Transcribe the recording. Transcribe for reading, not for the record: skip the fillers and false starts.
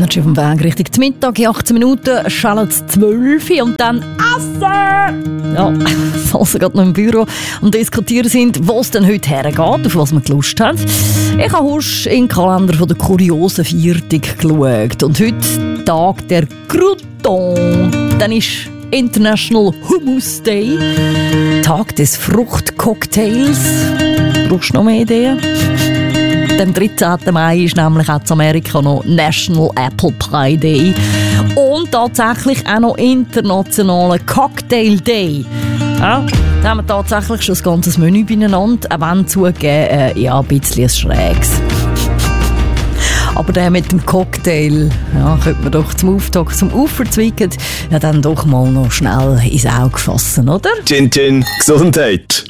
Energy auf dem Weg Richtung zum Mittag. In 18 Minuten schallt es 12 Uhr und dann essen! Ja, falls Sie gerade noch im Büro und diskutieren sind, wo es denn heute hergeht, auf was man Lust hat. Ich habe husch in den Kalender von der kuriosen Viertig geschaut. Und heute Tag der Crouton. Dann ist International Hummus Day. Tag des Fruchtcocktails. Brauchst du noch mehr Ideen? Am 13. Mai ist nämlich auch in Amerika noch National Apple Pie Day. Und tatsächlich auch noch internationaler Cocktail Day. Ja, da haben wir tatsächlich schon das ganze Menü beieinander, auch wenn zugegeben, ja, ein bisschen ein schräges. Aber der mit dem Cocktail, ja, könnte man doch zum Auftakt, zum Uferzwicken, ja, dann doch mal noch schnell ins Auge fassen, oder? Chin Chin, Gesundheit!